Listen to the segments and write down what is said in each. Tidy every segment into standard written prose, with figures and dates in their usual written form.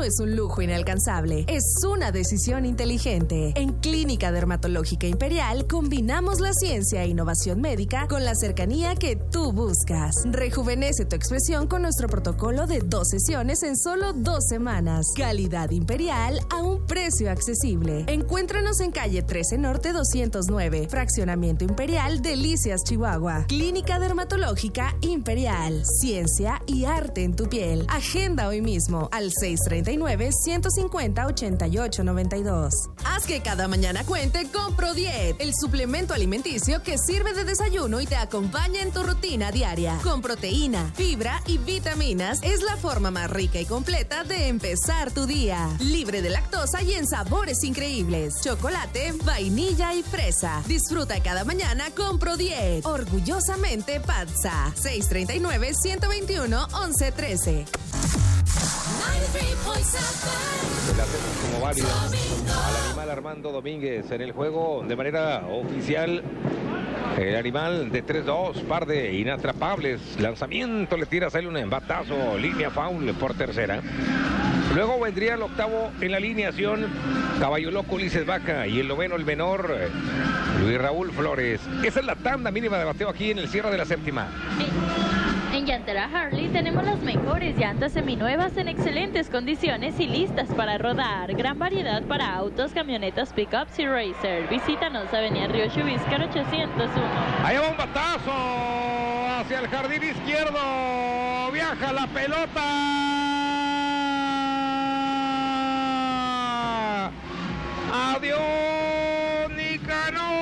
no es un lujo inalcanzable, es una decisión inteligente. En Clínica Dermatológica Imperial combinamos la ciencia e innovación médica con la cercanía que tú buscas. Rejuvenece tu expresión con nuestro protocolo de 2 sesiones en solo 2 semanas. Calidad Imperial a un precio accesible. Encuéntranos en calle 13 Norte 209, Fraccionamiento Imperial, Delicias, Chihuahua. Clínica Dermatológica Imperial. Ciencia y arte en tu piel. Agenda hoy mismo al 639-150-8892. Haz que cada mañana cuente con ProDiet, el suplemento alimenticio que sirve de desayuno y te acompaña en tu rutina diaria. Con proteína, fibra y vitaminas, es la forma más rica y completa de empezar tu día. Libre de lactosa y en sabores increíbles. Chocolate, vainilla y fresa. Disfruta cada mañana con ProDiet. Orgullosamente Patsa. 639-121-1113. Se la hacemos como válido al animal Armando Domínguez en el juego de manera oficial. El animal de 3-2, par de inatrapables. Lanzamiento, le tira, sale un embatazo, línea foul por tercera. Luego vendría el octavo en la alineación, Caballo Loco, Ulises Vaca, y el noveno, el menor, Luis Raúl Flores. Esa es la tanda mínima de bateo aquí en el cierre de la séptima. En Llantera Harley tenemos las mejores llantas seminuevas en excelentes condiciones y listas para rodar. Gran variedad para autos, camionetas, pickups y racer. Visítanos, Avenida Río Chubíscar 801. Ahí va un batazo hacia el jardín izquierdo. Viaja la pelota. Adiós, Nicanor.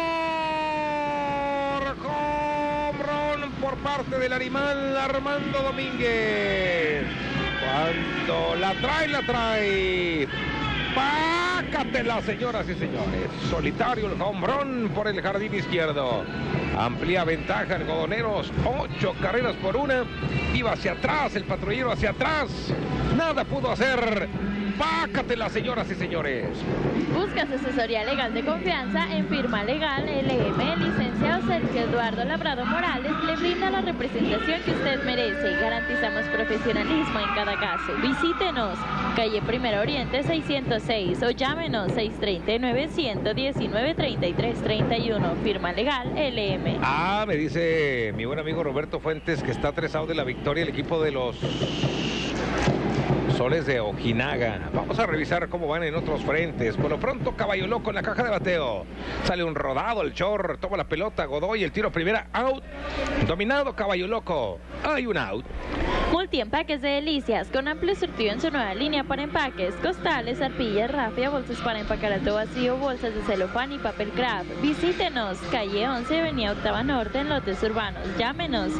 Home run por parte del animal Armando Domínguez. Cuando la trae. Pácatela, señoras y señores. Solitario el home run por el jardín izquierdo. Amplia ventaja Algodoneros. 8 carreras por 1. Iba hacia atrás, el patrullero hacia atrás. Nada pudo hacer. Pácatela, señoras y señores. Buscas asesoría legal de confianza en Firma Legal LM. Licenciado Sergio Eduardo Labrado Morales le brinda la representación que usted merece. Garantizamos profesionalismo en cada caso. Visítenos, calle Primero Oriente 606 o llámenos 639-119-3331. Firma Legal LM. Me dice mi buen amigo Roberto Fuentes que está 3 out de la victoria el equipo de los Soles de Ojinaga. Vamos a revisar cómo van en otros frentes. Por lo pronto, Caballo Loco en la caja de bateo. Sale un rodado, el Chor toma la pelota, Godoy, el tiro primera, out. Dominado Caballo Loco. Hay un out. Multiempaques de Delicias, con amplio surtido en su nueva línea para empaques, costales, arpillas, rafia, bolsas para empacar alto vacío, bolsas de celofán y papel craft. Visítenos, calle 11, avenida Octava Norte, en lotes urbanos. Llámenos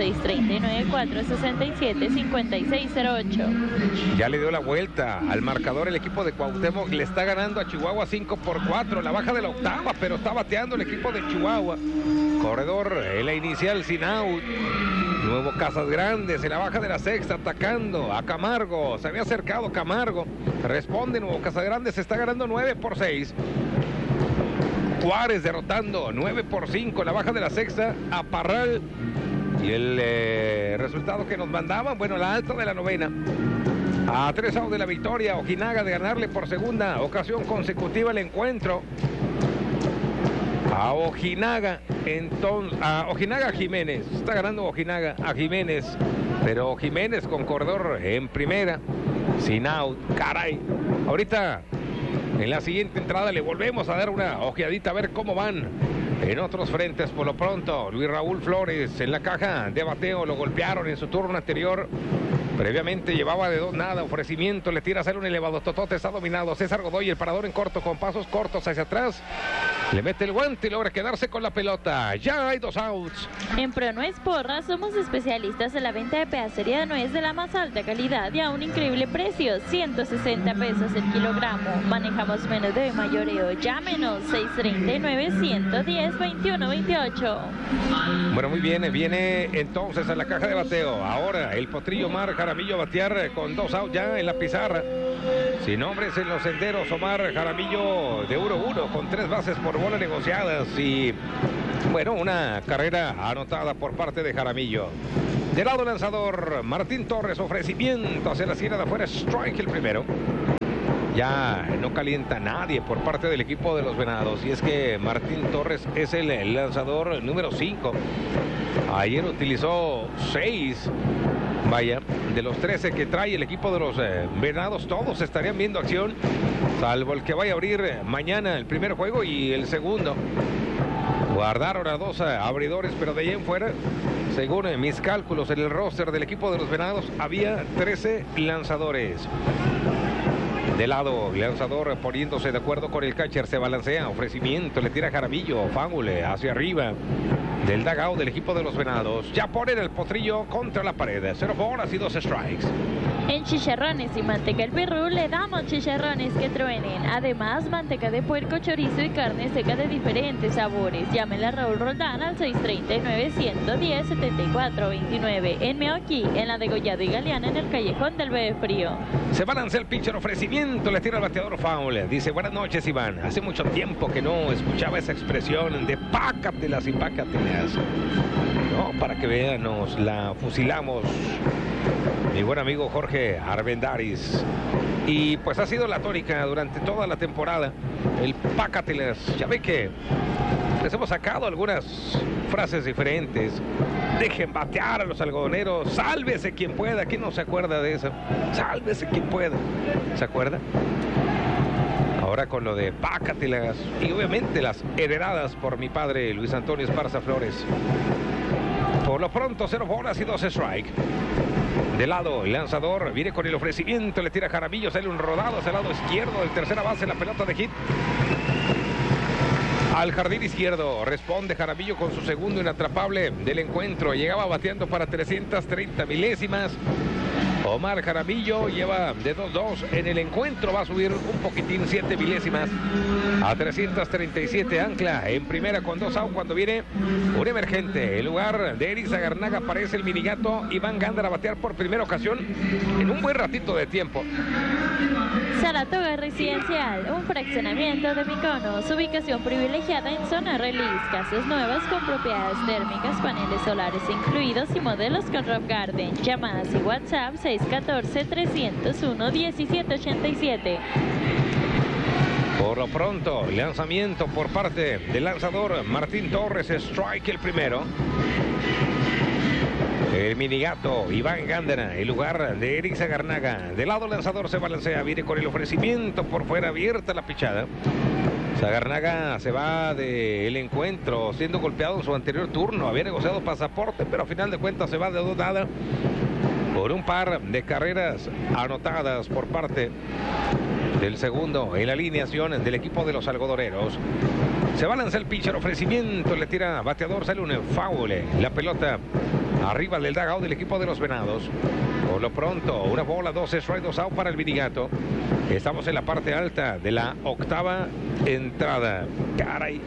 639-467-5608. Ya le dio la vuelta al marcador el equipo de Cuauhtémoc, le está ganando a Chihuahua 5-4, la baja de la octava, pero está bateando el equipo de Chihuahua. Corredor en la inicial sin out. Nuevo Casas Grandes en la baja de la sexta, atacando a Camargo. Se había acercado Camargo. Responde Nuevo Casas Grandes, se está ganando 9-6. Juárez derrotando 9-5, la baja de la sexta a Parral. Y el resultado que nos mandaban, bueno, la alta de la novena. A 3 outs de la victoria, Ojinaga de ganarle por segunda ocasión consecutiva el encuentro. A Ojinaga, entonces, a Ojinaga Jiménez, está ganando Ojinaga a Jiménez, pero Jiménez con corredor en primera, sin out, caray. Ahorita, en la siguiente entrada le volvemos a dar una ojeadita a ver cómo van en otros frentes. Por lo pronto, Luis Raúl Flores en la caja de bateo, lo golpearon en su turno anterior. Previamente llevaba de 2-0, ofrecimiento, le tira a hacer un elevado totote, está dominado César Godoy, el parador en corto, con pasos cortos hacia atrás, le mete el guante y logra quedarse con la pelota. Ya hay 2 outs. En Pronuez Porras somos especialistas en la venta de pedacería de nuez de la más alta calidad y a un increíble precio, 160 pesos el kilogramo. Manejamos menos de mayoreo. Llámenos 639-110-2128. Bueno, muy bien, viene entonces a la caja de bateo. Ahora el potrillo Omar Jaramillo a batear con 2 outs ya en la pizarra. Sin hombres en los senderos, Omar Jaramillo de 1-1 con 3 bases por bola negociadas y, bueno, una carrera anotada por parte de Jaramillo. Del lado lanzador, Martín Torres, ofrecimiento hacia la sierra de afuera, strike el primero. ya no calienta nadie por parte del equipo de los Venados. Y es que Martín Torres es el lanzador número 5. Ayer utilizó 6. Vaya, de los 13 que trae el equipo de los Venados, todos estarían viendo acción, salvo el que vaya a abrir mañana el primer juego y el segundo. Guardaron a 2 abridores, pero de ahí en fuera, según mis cálculos en el roster del equipo de los Venados, había 13 lanzadores. De lado, lanzador poniéndose de acuerdo con el catcher, se balancea, ofrecimiento, le tira Jaramillo, foul hacia arriba del dugout del equipo de los Venados. Ya ponen el potrillo contra la pared. 0 bolas y 2 strikes. En Chicharrones y Manteca El Pirru le damos chicharrones que truenen. Además, manteca de puerco, chorizo y carne seca de diferentes sabores. Llámenle a Raúl Roldán al 639-110-7429. En Meoqui, en la Degollado y Galeana, en el Callejón del Bebe Frío. Se balancea el pitcher, ofrecimiento, le tira el bateador foul. Dice, buenas noches, Iván. Hace mucho tiempo que no escuchaba esa expresión de pácatelas y pácatelas. No, para que vean, nos la fusilamos mi buen amigo Jorge Arbendáriz. Y pues ha sido la tónica durante toda la temporada, el pácatelas. Ya ve que les hemos sacado algunas frases diferentes. Dejen batear a los algodoneros. Sálvese quien pueda. ¿Quién no se acuerda de eso? Sálvese quien pueda. ¿Se acuerda? Ahora con lo de pácatelas y obviamente las heredadas por mi padre Luis Antonio Esparza Flores. Por lo pronto 0 bolas y 2 strike. De lado, el lanzador viene con el ofrecimiento, le tira Jaramillo, sale un rodado hacia el lado izquierdo del tercera base, la pelota de hit al jardín izquierdo. Responde Jaramillo con su segundo inatrapable del encuentro. Llegaba bateando para 330 milésimas. Omar Jaramillo lleva de 2-2 en el encuentro, va a subir un poquitín, 7 milésimas a 337. Ancla en primera con 2 out cuando viene un emergente. En lugar de Eric Zagarnaga aparece el minigato Iván Gándara a batear por primera ocasión en un buen ratito de tiempo. Saratoga Residencial, un fraccionamiento de Mykonos, ubicación privilegiada en zona release, casas nuevas con propiedades térmicas, paneles solares incluidos y modelos con Rock Garden. Llamadas y WhatsApp 614-301-1787. Por lo pronto, lanzamiento por parte del lanzador Martín Torres, strike el primero. El minigato Iván Gándara en lugar de Eric Zagarnaga. De lado lanzador se balancea, viene con el ofrecimiento por fuera, abierta la pichada. Zagarnaga se va del encuentro siendo golpeado en su anterior turno. Había negociado pasaporte, pero a final de cuentas se va de 2-0 por un par de carreras anotadas por parte del segundo en la alineación del equipo de los algodoneros. Se balanza el pitcher, ofrecimiento, le tira bateador, sale un foul. La pelota arriba del dugout del equipo de los Venados. Por lo pronto, 1 bola, 2 strike, 2 out para el minigato. Estamos en la parte alta de la octava entrada. Caray.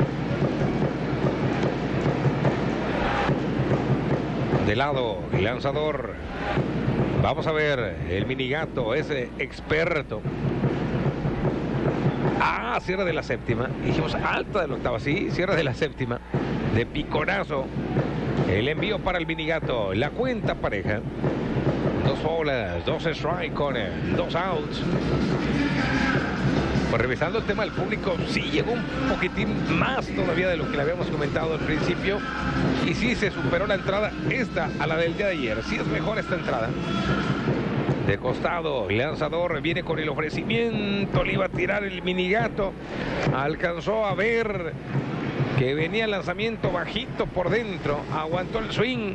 De lado, lanzador. Vamos a ver, el minigato, ese experto. Cierre de la séptima. Dijimos alta de la octava, sí, cierre de la séptima. De piconazo. El envío para el minigato. La cuenta pareja. 2 bolas, 2 strike con 2 outs. Pues revisando el tema del público, sí llegó un poquitín más todavía de lo que le habíamos comentado al principio. Y sí se superó la entrada esta a la del día de ayer. Sí es mejor esta entrada. De costado, el lanzador viene con el ofrecimiento, le iba a tirar el minigato. Alcanzó a ver que venía el lanzamiento bajito por dentro. Aguantó el swing.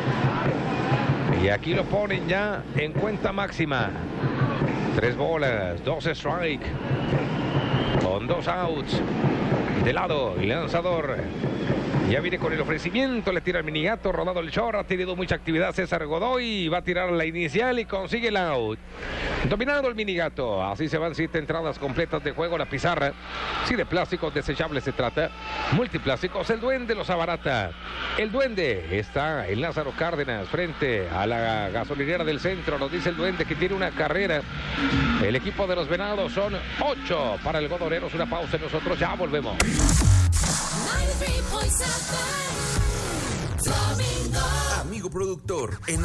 Y aquí lo ponen ya en cuenta máxima. 3 bolas, 2 strike. Con 2 outs. De lado, el lanzador ya viene con el ofrecimiento, le tira el minigato, rodado el short, ha tenido mucha actividad César Godoy, va a tirar la inicial y consigue el out. Dominado el minigato, así se van 7 entradas completas de juego. La pizarra, si de plásticos desechables se trata, multiplásticos, el Duende los abarata. El Duende está en Lázaro Cárdenas, frente a la gasolinera del centro. Nos dice el Duende que tiene una carrera. El equipo de los Venados son 8 para el Godoneros. Una pausa y nosotros ya volvemos. Amigo productor, en